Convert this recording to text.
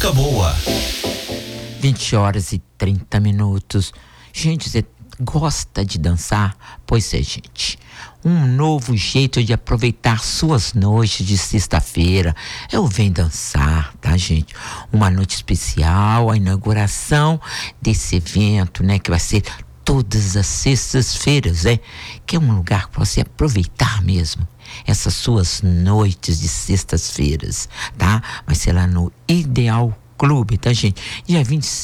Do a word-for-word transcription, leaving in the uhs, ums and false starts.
música boa. vinte horas e trinta minutos. Gente, você gosta de dançar? Pois é, gente. Um novo jeito de aproveitar suas noites de sexta-feira é o Vem Dançar, tá, gente? Uma noite especial, a inauguração desse evento, né? Que vai ser todas as sextas-feiras, né? Que é um lugar para você aproveitar mesmo essas suas noites de sextas-feiras, tá? Vai ser lá no Ideal Clube, tá, gente? Dia vinte